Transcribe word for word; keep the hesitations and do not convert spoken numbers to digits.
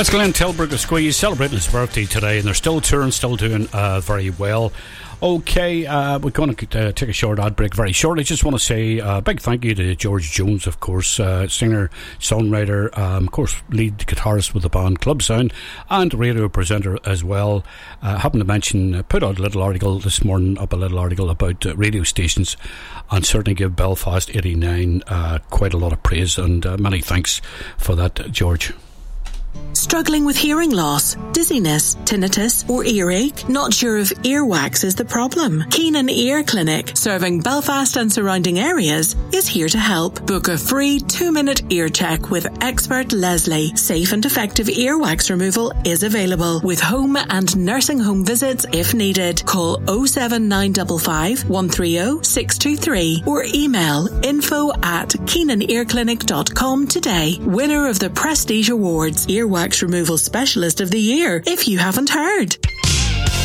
That's Glenn Tilbrook of Squeeze celebrating his birthday today, and they're still touring, still doing uh, very well. Okay, uh, we're going to uh, take a short ad break very shortly. Just want to say a uh, big thank you to George Jones, of course, uh, singer, songwriter, um, of course, lead guitarist with the band Club Sound, and radio presenter as well. Uh, happen to mention, uh, put out a little article this morning, up a little article about uh, radio stations, and certainly give Belfast eighty-nine uh, quite a lot of praise, and uh, many thanks for that, George. Struggling with hearing loss, dizziness, tinnitus or earache? Not sure if earwax is the problem? Keenan Ear Clinic, serving Belfast and surrounding areas, is here to help. Book a free two-minute ear check with expert Leslie. Safe and effective earwax removal is available with home and nursing home visits if needed. Call oh seven nine five five, one three oh, six two three or email info at keenan ear clinic dot com today. Winner of the Prestige Awards, Earwax Removal Specialist of the Year, if you haven't heard.